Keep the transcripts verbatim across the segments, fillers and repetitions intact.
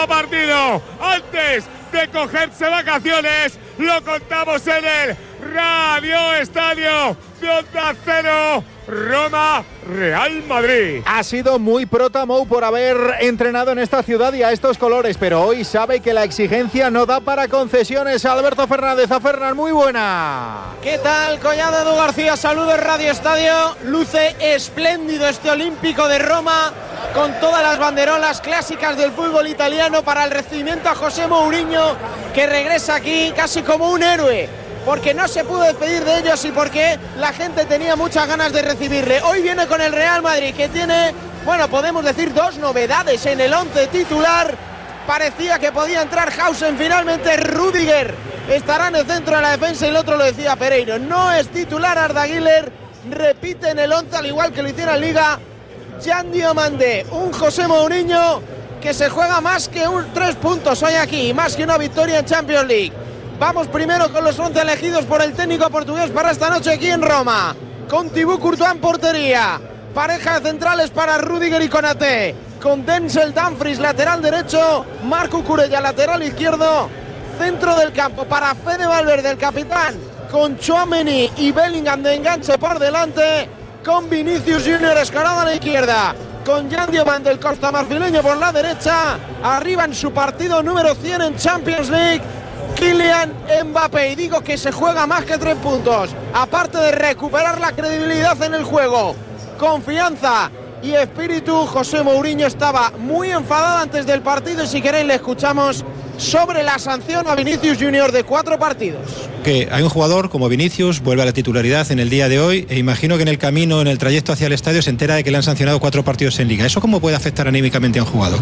último partido antes de cogerse vacaciones. Lo contamos en el Radio Estadio de Onda Cero. Roma, Real Madrid. Ha sido muy pro Tamou por haber entrenado en esta ciudad y a estos colores, pero hoy sabe que la exigencia no da para concesiones. Alberto Fernández, a Fernández, muy buena. ¿Qué tal, Collado? Edu García, saludos Radio Estadio. Luce espléndido este Olímpico de Roma, con todas las banderolas clásicas del fútbol italiano para el recibimiento a José Mourinho, que regresa aquí casi como un héroe, porque no se pudo despedir de ellos y porque la gente tenía muchas ganas de recibirle. Hoy viene con el Real Madrid, que tiene, bueno, podemos decir dos novedades en el once titular. Parecía que podía entrar Hausen, finalmente Rüdiger estará en el centro de la defensa y el otro lo decía Pereiro. No es titular Arda Güler, repite en el once al igual que lo hiciera en Liga Jan Diomande. Un José Mourinho que se juega más que un tres puntos hoy aquí, más que una victoria en Champions League. Vamos primero con los once elegidos por el técnico portugués para esta noche aquí en Roma. Con Thibaut Courtois en portería. Pareja de centrales para Rüdiger y Konaté. Con Denzel Dumfries, lateral derecho. Marco Cucurella, lateral izquierdo. Centro del campo para Fede Valverde, el capitán. Con Tchouaméni y Bellingham de enganche por delante. Con Vinicius Junior escarado a la izquierda. Con Jan Diomande, el costamarfileño, por la derecha. Arriba en su partido número cien en Champions League, Kylian Mbappé. Y digo que se juega más que tres puntos. Aparte de recuperar la credibilidad en el juego, confianza y espíritu. José Mourinho estaba muy enfadado antes del partido y si queréis le escuchamos sobre la sanción a Vinicius Junior de cuatro partidos. Que hay un jugador como Vinicius, vuelve a la titularidad en el día de hoy e imagino que en el camino, en el trayecto hacia el estadio se entera de que le han sancionado cuatro partidos en Liga. ¿Eso cómo puede afectar anímicamente a un jugador?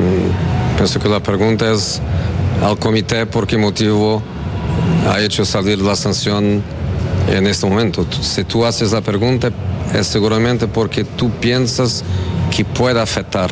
Mm, pienso que la pregunta es al comité por qué motivo ha hecho salir la sanción en este momento. Si tú haces la pregunta es seguramente porque tú piensas que puede afectar.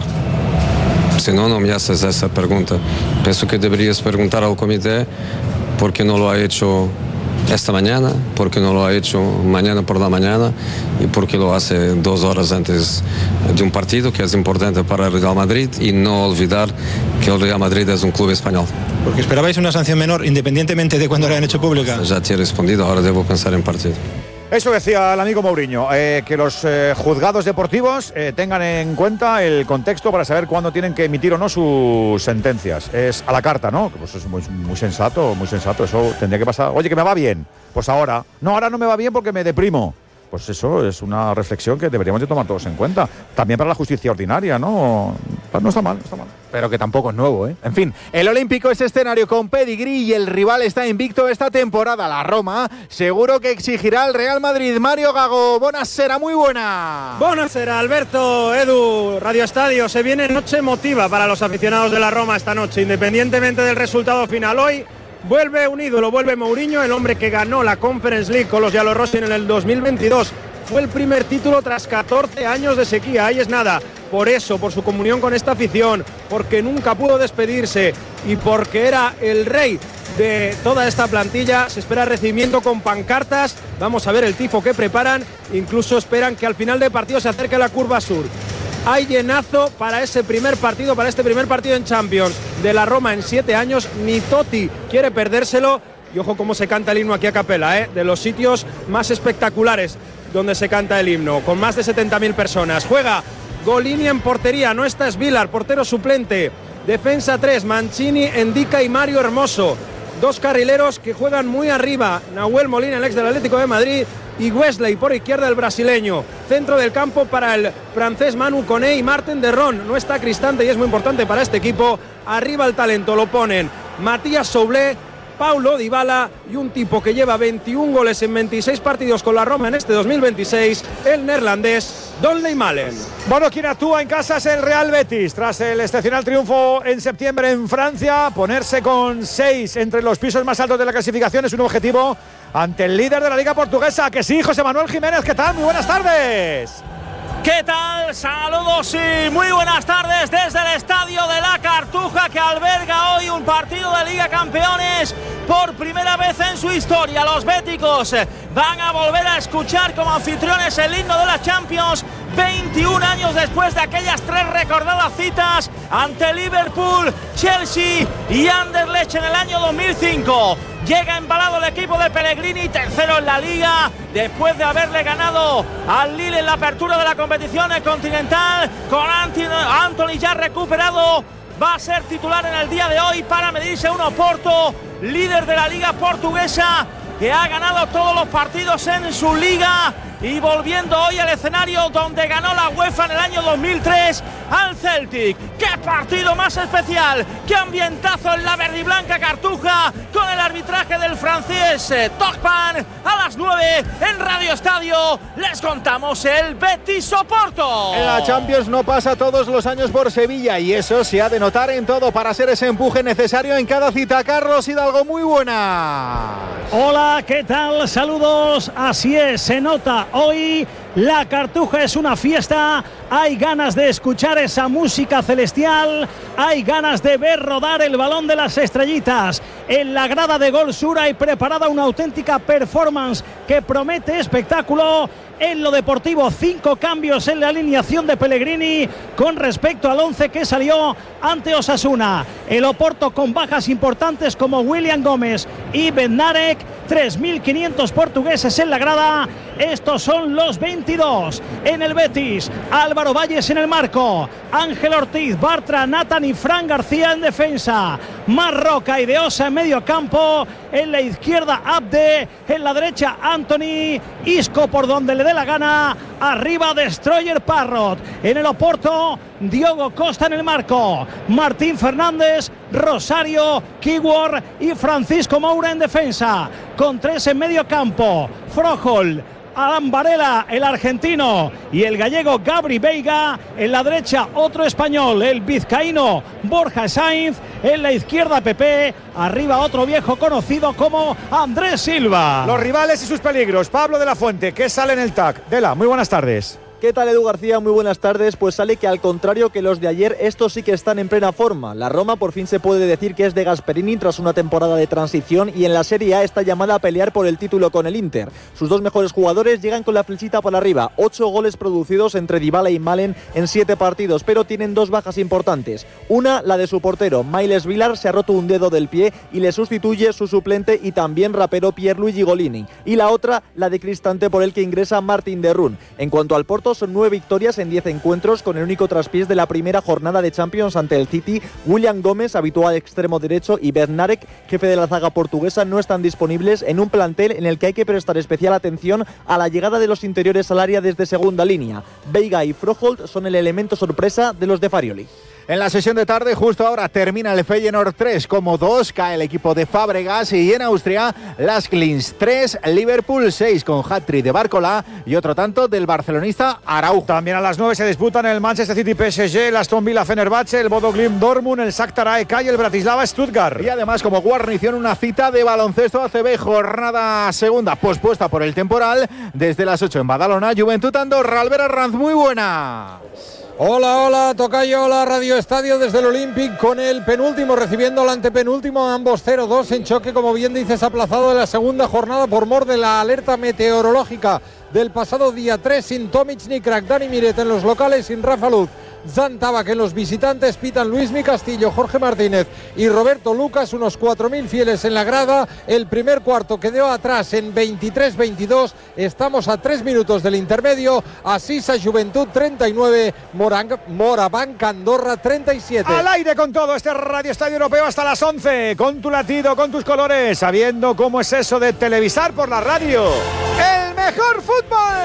Si no, no me haces esa pregunta. Pienso que deberías preguntar al comité por qué no lo ha hecho esta mañana, por qué no lo ha hecho mañana por la mañana y por qué lo hace dos horas antes de un partido que es importante para el Real Madrid, y no olvidar que el Real Madrid es un club español. Porque esperabais una sanción menor independientemente de cuándo la hayan hecho pública. Ya te he respondido, ahora debo pensar en partido. Eso decía el amigo Mourinho, eh, que los eh, juzgados deportivos eh, tengan en cuenta el contexto para saber cuándo tienen que emitir o no sus sentencias. Es a la carta, ¿no? Pues es muy, muy sensato, muy sensato. Eso tendría que pasar. Oye, que me va bien. Pues ahora. No, ahora no me va bien porque me deprimo. Pues eso es una reflexión que deberíamos de tomar todos en cuenta. También para la justicia ordinaria, ¿no? No está mal, no está mal. Pero que tampoco es nuevo, ¿eh? En fin, el Olímpico es escenario con pedigrí y el rival está invicto esta temporada. La Roma seguro que exigirá al Real Madrid. Mario Gago, buonasera, muy buena. Buonasera, Alberto, Edu, Radio Estadio. Se viene noche emotiva para los aficionados de la Roma esta noche, independientemente del resultado final. Hoy vuelve un ídolo, vuelve Mourinho, el hombre que ganó la Conference League con los giallorossi en el dos mil veintidós. Fue el primer título tras catorce años de sequía, ahí es nada. Por eso, por su comunión con esta afición, porque nunca pudo despedirse y porque era el rey de toda esta plantilla, se espera recibimiento con pancartas. Vamos a ver el tifo que preparan, incluso esperan que al final del partido se acerque a la curva sur. Hay llenazo para ese primer partido, para este primer partido en Champions de la Roma en siete años. Ni Totti quiere perdérselo. Y ojo cómo se canta el himno aquí a capela, ¿eh? De los sitios más espectaculares donde se canta el himno, con más de setenta mil personas. Juega Golini en portería, no está Svilar, portero suplente. Defensa tres, Mancini, Endica y Mario Hermoso. Dos carrileros que juegan muy arriba, Nahuel Molina, el ex del Atlético de Madrid, y Wesley por izquierda, el brasileño. Centro del campo para el francés Manu Koné y Marten de Ron. No está Cristante y es muy importante para este equipo. Arriba el talento lo ponen Matías Soulé, Paulo Dybala y un tipo que lleva veintiún goles en veintiséis partidos con la Roma en este dos mil veintiséis, el neerlandés Donley Malen. Bueno, quien actúa en casa es el Real Betis. Tras el excepcional triunfo en septiembre en Francia, ponerse con seis entre los pisos más altos de la clasificación es un objetivo ante el líder de la Liga Portuguesa. Que sí, José Manuel Jiménez, ¿qué tal? Muy buenas tardes. ¿Qué tal? Saludos y muy buenas tardes desde el Estadio de la Cartuja, que alberga hoy un partido de Liga Campeones. Por primera vez en su historia, los béticos van a volver a escuchar como anfitriones el himno de la Champions veintiún años después de aquellas tres recordadas citas ante Liverpool, Chelsea y Anderlecht en el año dos mil cinco. Llega embalado el equipo de Pellegrini, tercero en la Liga, después de haberle ganado al Lille en la apertura de la competición continental. Con Anthony ya recuperado, va a ser titular en el día de hoy para medirse a un Oporto, líder de la Liga portuguesa, que ha ganado todos los partidos en su liga y volviendo hoy al escenario donde ganó la UEFA en el año dos mil tres al Celtic. ¡Qué partido más especial! ¡Qué ambientazo en la verdiblanca Cartuja con el arbitraje del francés Togpan! A las nueve en Radio Estadio les contamos el Betis Oporto. En la Champions no pasa todos los años por Sevilla y eso se ha de notar en todo para ser ese empuje necesario en cada cita. Carlos Hidalgo, muy buena. Hola, ¿qué tal? Saludos. Así es, se nota hoy. La Cartuja es una fiesta, hay ganas de escuchar esa música celestial, hay ganas de ver rodar el balón de las estrellitas. En la grada de Gol Sur hay preparada una auténtica performance que promete espectáculo. En lo deportivo, cinco cambios en la alineación de Pellegrini con respecto al once que salió ante Osasuna. El Oporto con bajas importantes como William Gómez y Bednarek, tres mil quinientos portugueses en la grada. Estos son los veintidós. En el Betis, Álvaro Valles en el marco, Ángel Ortiz, Bartra, Nathan y Fran García en defensa, Marroca y Deosa en medio campo. En la izquierda Abde, en la derecha Anthony, Isco por donde le dé la gana, arriba Destroyer Parrot. En el Oporto, Diogo Costa en el marco, Martín Fernández, Rosario, Kiwor y Francisco Moura en defensa, con tres en medio campo, Froholt, Alan Varela, el argentino, y el gallego Gabri Veiga. En la derecha otro español, el vizcaíno Borja Sainz. En la izquierda Pepe, arriba otro viejo conocido como Andrés Silva. Los rivales y sus peligros. Pablo de la Fuente, ¿qué sale en el T A C? Dela, muy buenas tardes. ¿Qué tal, Edu García? Muy buenas tardes. Pues sale que al contrario que los de ayer, estos sí que están en plena forma. La Roma por fin se puede decir que es de Gasperini tras una temporada de transición y en la Serie A está llamada a pelear por el título con el Inter. Sus dos mejores jugadores llegan con la flechita por arriba. Ocho goles producidos entre Dybala y Malen en siete partidos, pero tienen dos bajas importantes. Una, la de su portero. Miles Vilar se ha roto un dedo del pie y le sustituye su suplente y también rapero Pierluigi Golini. Y la otra, la de Cristante, por el que ingresa Martin de Roon. En cuanto al Porto, son nueve victorias en diez encuentros con el único traspiés de la primera jornada de Champions ante el City. William Gómez, habitual extremo derecho, y Bednarek, jefe de la zaga portuguesa, no están disponibles en un plantel en el que hay que prestar especial atención a la llegada de los interiores al área desde segunda línea. Veiga y Froholt son el elemento sorpresa de los de Farioli. En la sesión de tarde, justo ahora, termina el Feyenoord tres como dos, cae el equipo de Fábregas y en Austria, Las Klins tres, Liverpool seis con hat-trick de Barcola y otro tanto del barcelonista Araujo. También a las nueve se disputan el Manchester City P S G, el Aston Villa Fenerbahce, el Bodo Glimt Dortmund, el Shakhtar A E K y el Bratislava Stuttgart. Y además, como guarnición, una cita de baloncesto A C B, jornada segunda pospuesta por el temporal, desde las ocho en Badalona, Juventud Andorra. Albert Arranz, muy buena. Hola, hola, tocayo, hola, Radio Estadio desde el Olympic con el penúltimo recibiendo al antepenúltimo, ambos cero dos en choque, como bien dices, aplazado de la segunda jornada por mor de la alerta meteorológica del pasado día tres, sin Tomic ni Crack. Dani Miret en los locales, sin Rafa Luz, Zan Tabak en los visitantes, pitan Luismi Castillo, Jorge Martínez y Roberto Lucas, unos cuatro mil fieles en la grada. El primer cuarto quedó atrás en veintitrés veintidós, estamos a tres minutos del intermedio. Asisa Juventud treinta y nueve, Morabanc Andorra treinta y siete. Al aire con todo este Radio Estadio Europeo hasta las once, con tu latido, con tus colores, sabiendo cómo es eso de televisar por la radio. ¡El mejor fútbol!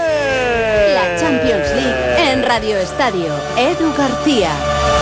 La Champions League en Radio Estadio. Edu García.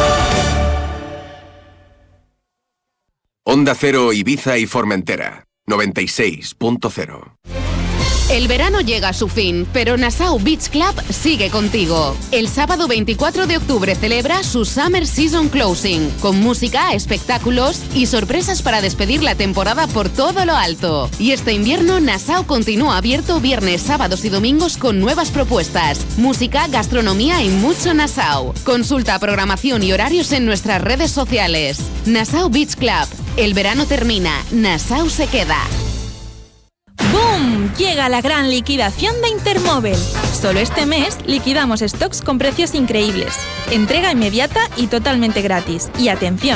Onda Cero, Ibiza y Formentera, noventa y seis punto cero. El verano llega a su fin, pero Nassau Beach Club sigue contigo. El sábado veinticuatro de octubre celebra su Summer Season Closing, con música, espectáculos y sorpresas para despedir la temporada por todo lo alto. Y este invierno Nassau continúa abierto viernes, sábados y domingos con nuevas propuestas, música, gastronomía y mucho Nassau. Consulta programación y horarios en nuestras redes sociales. Nassau Beach Club. El verano termina, Nassau se queda. ¡Boom! Llega la gran liquidación de Intermóvil. Solo este mes liquidamos stocks con precios increíbles. Entrega inmediata y totalmente gratis. Y atención,